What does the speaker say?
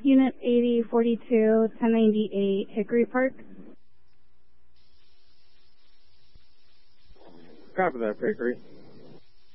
Unit 8042, 1098 Hickory Park. Copy that, Hickory.